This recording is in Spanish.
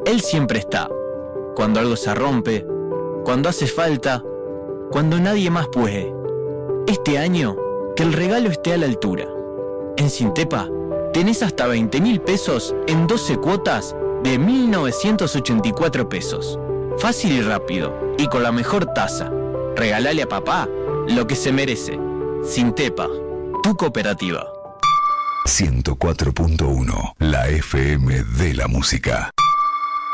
Él siempre está. Cuando algo se rompe, cuando hace falta, cuando nadie más puede. Este año, que el regalo esté a la altura. En Sintepa, tenés hasta 20.000 pesos en 12 cuotas de 1.984 pesos. Fácil y rápido, y con la mejor tasa. Regalale a papá lo que se merece. Sintepa, tu cooperativa. 104.1, la FM de la música.